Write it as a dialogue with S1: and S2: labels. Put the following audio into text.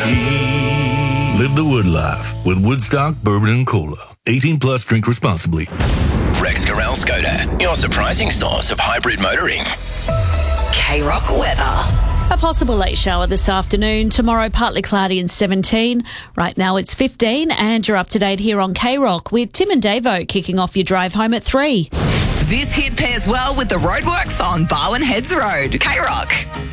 S1: Live the Wood life with Woodstock Bourbon and Cola. 18 plus, drink responsibly.
S2: Rex Corral Skoda, your surprising source of hybrid motoring.
S3: K-Rock weather.
S4: A possible late shower this afternoon. Tomorrow, partly cloudy and 17. Right now, it's 15, and you're up to date here on K-Rock with Tim and Davo kicking off your drive home at 3.
S3: This hit pairs well with the roadworks on Barwon Heads Road. K-Rock.